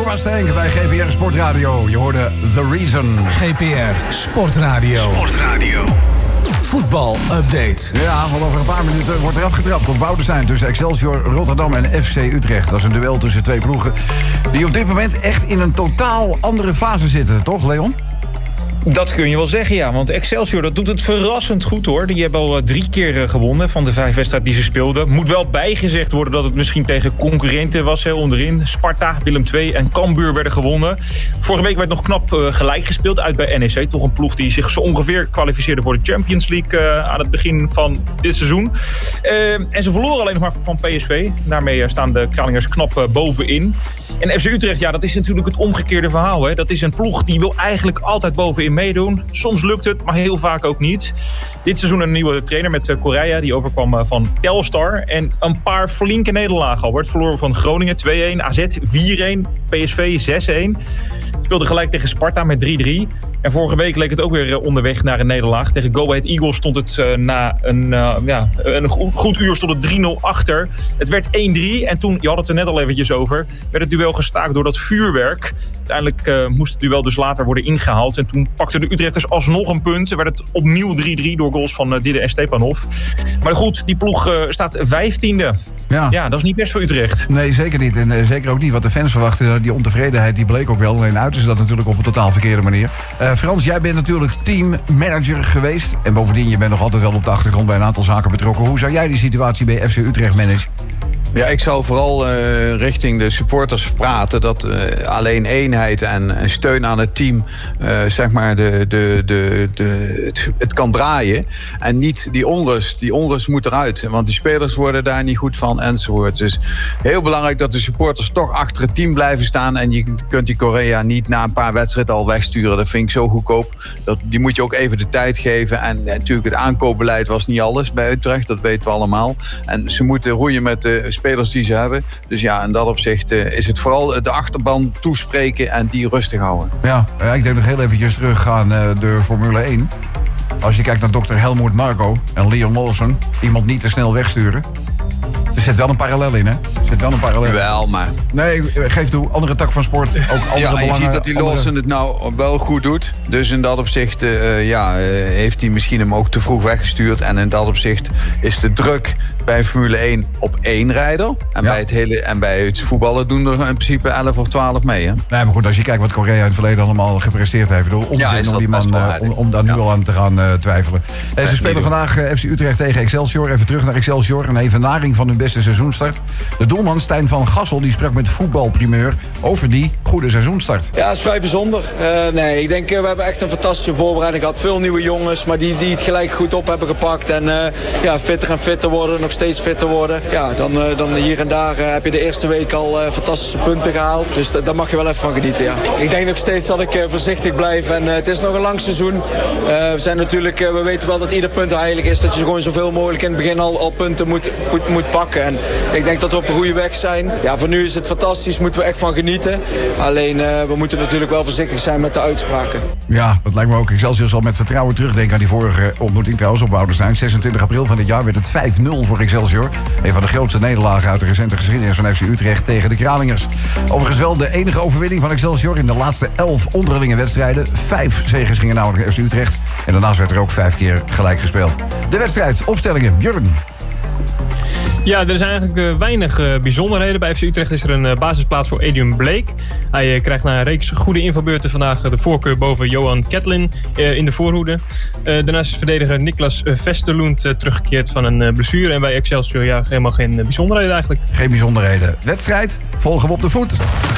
Stank bij GPR Sportradio. Je hoorde The Reason. GPR Sportradio. Voetbal-update. Ja, want over een paar minuten wordt er afgetrapt op Woudenstein tussen Excelsior Rotterdam en FC Utrecht. Dat is een duel tussen twee ploegen die op dit moment echt in een totaal andere fase zitten. Toch, Leon? Dat kun je wel zeggen, ja. Want Excelsior, dat doet het verrassend goed, hoor. Die hebben al 3 keer gewonnen van de 5 wedstrijden die ze speelden. Moet wel bijgezegd worden dat het misschien tegen concurrenten was, hè, onderin. Sparta, Willem II en Cambuur werden gewonnen. Vorige week werd nog knap gelijk gespeeld uit bij NEC. Toch een ploeg die zich zo ongeveer kwalificeerde voor de Champions League aan het begin van dit seizoen. En ze verloren alleen nog maar van PSV. Daarmee staan de Kralingers knap bovenin. En FC Utrecht, ja, dat is natuurlijk het omgekeerde verhaal, hè. Dat is een ploeg die wil eigenlijk altijd bovenin meedoen. Soms lukt het, maar heel vaak ook niet. Dit seizoen een nieuwe trainer met Correa. Die overkwam van Telstar. En een paar flinke nederlagen al. Werd verloren van Groningen 2-1. AZ 4-1. PSV 6-1. Speelde gelijk tegen Sparta met 3-3. En vorige week leek het ook weer onderweg naar een nederlaag. Tegen Go Ahead Eagles stond het na een goed uur stond het 3-0 achter. Het werd 1-3 en toen, je had het er net al eventjes over, werd het duel gestaakt door dat vuurwerk. Uiteindelijk moest het duel dus later worden ingehaald. En toen pakten de Utrechters alsnog een punt. Werd het opnieuw 3-3 door goals van Didde en Stepanov. Maar goed, die ploeg staat 15e. Ja, dat is niet best voor Utrecht. Nee, zeker niet. En zeker ook niet wat de fans verwachten. Die ontevredenheid die bleek ook wel. Alleen uit is dat natuurlijk op een totaal verkeerde manier. Frans, jij bent natuurlijk teammanager geweest. En bovendien, je bent nog altijd wel op de achtergrond bij een aantal zaken betrokken. Hoe zou jij die situatie bij FC Utrecht managen? Ja, ik zal vooral richting de supporters praten dat alleen eenheid en steun aan het team zeg maar het kan draaien. En niet die onrust. Die onrust moet eruit. Want die spelers worden daar niet goed van enzovoort. Dus heel belangrijk dat de supporters toch achter het team blijven staan. En je kunt die Correa niet na een paar wedstrijden al wegsturen. Dat vind ik zo goedkoop. Die moet je ook even de tijd geven. En natuurlijk het aankoopbeleid was niet alles bij Utrecht. Dat weten we allemaal. En ze moeten roeien met de spelers die ze hebben. Dus ja, in dat opzicht is het vooral de achterban toespreken en die rustig houden. Ja, ik denk nog heel eventjes teruggaan de Formule 1. Als je kijkt naar dokter Helmut Marko en Leon Lawson, iemand niet te snel wegsturen. Er zit wel een parallel in, hè? Wel, maar... Nee, geef toe, andere tak van sport. Ook andere belangen. Je ziet dat die Lawson het nou wel goed doet. Dus in dat opzicht heeft hij misschien hem ook te vroeg weggestuurd. En in dat opzicht is de druk bij Formule 1 op 1 rijder. En bij het voetballen doen er in principe 11 of 12 mee, hè? Nee, maar goed, als je kijkt wat Correa in het verleden allemaal gepresteerd heeft. Onzin om die man om daar nu al aan te gaan twijfelen. Ze spelen vandaag FC Utrecht tegen Excelsior. Even terug naar Excelsior. Een evenaring van hun beste seizoenstart. De doelman Stijn van Gassel die sprak met voetbalprimeur over die goede seizoenstart. Ja, het is vrij bijzonder. Ik denk we hebben echt een fantastische voorbereiding gehad. Veel nieuwe jongens, maar die het gelijk goed op hebben gepakt. En fitter en fitter worden, nog steeds fitter worden. Ja, dan hier en daar heb je de eerste week al fantastische punten gehaald. Dus daar mag je wel even van genieten, ja. Ik denk nog steeds dat ik voorzichtig blijf. En het is nog een lang seizoen. We weten wel dat ieder punt heilig is. Dat je gewoon zoveel mogelijk in het begin al punten moet pakken. En ik denk dat we op een goede weg zijn. Ja, voor nu is het fantastisch, moeten we echt van genieten. Alleen, we moeten natuurlijk wel voorzichtig zijn met de uitspraken. Ja, dat lijkt me ook. Excelsior zal met vertrouwen terugdenken aan die vorige ontmoeting trouwens op Woudenstein. 26 april van dit jaar werd het 5-0 voor Excelsior. Een van de grootste nederlagen uit de recente geschiedenis van FC Utrecht tegen de Kralingers. Overigens wel de enige overwinning van Excelsior in de laatste 11 onderlinge wedstrijden. 5 zegens gingen namelijk naar FC Utrecht. En daarnaast werd er ook 5 keer gelijk gespeeld. De wedstrijd, opstellingen, Björn. Ja, er zijn eigenlijk weinig bijzonderheden. Bij FC Utrecht is er een basisplaats voor Adrian Blake. Hij krijgt na een reeks goede invalbeurten vandaag de voorkeur boven Johan Ketlin in de voorhoede. Daarnaast is verdediger Niklas Vesterlund teruggekeerd van een blessure. En bij Excelsior helemaal geen bijzonderheden eigenlijk. Geen bijzonderheden. Wedstrijd volgen we op de voet.